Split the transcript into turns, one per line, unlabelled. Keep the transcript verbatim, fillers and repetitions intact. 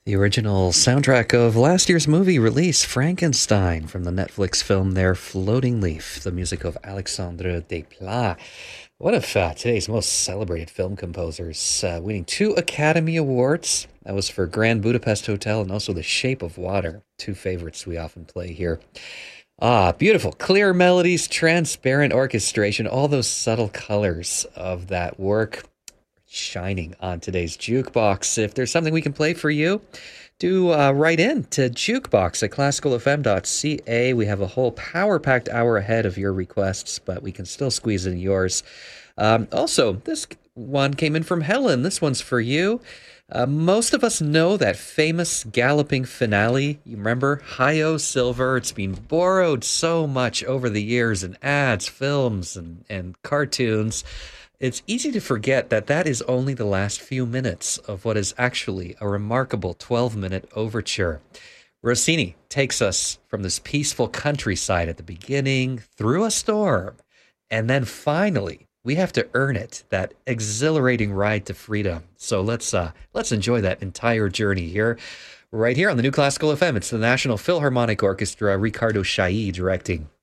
The original soundtrack of last year's movie release, Frankenstein, from the Netflix film there, Floating Leaf, the music of Alexandre Desplat. One of uh, today's most celebrated film composers, uh, winning two Academy Awards. That was for Grand Budapest Hotel and also The Shape of Water, two favorites we often play here. Ah, beautiful, clear melodies, transparent orchestration, all those subtle colors of that work shining on today's jukebox. If there's something we can play for you, do uh, write in to jukebox at classical f m dot c a. We have a whole power-packed hour ahead of your requests, but we can still squeeze in yours. Um, also, this one came in from Helen. This one's for you. Uh, most of us know that famous galloping finale. You remember? Hi-Yo Silver. It's been borrowed so much over the years in ads, films, and, and cartoons. It's easy to forget that that is only the last few minutes of what is actually a remarkable twelve-minute overture. Rossini takes us from this peaceful countryside at the beginning, through a storm, and then finally, we have to earn it, that exhilarating ride to freedom. So let's uh, let's enjoy that entire journey here, right here on the New Classical F M. It's the National Philharmonic Orchestra, Riccardo Chailly directing.